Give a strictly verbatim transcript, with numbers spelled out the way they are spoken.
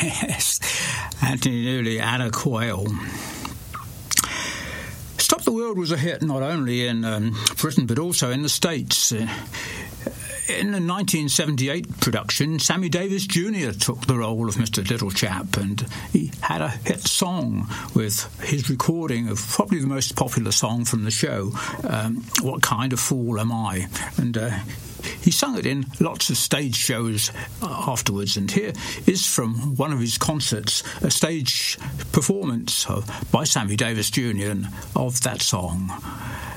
Yes, Anthony Newley, Anna Quayle. Stop the World was a hit not only in um, Britain but also in the States. Uh, in the nineteen seventy-eight production, Sammy Davis Junior took the role of Mister Little Chap, and he had a hit song with his recording of probably the most popular song from the show, um, What Kind of Fool Am I? And uh, he sung it in lots of stage shows afterwards, and here is from one of his concerts, a stage performance of, by Sammy Davis Junior of that song.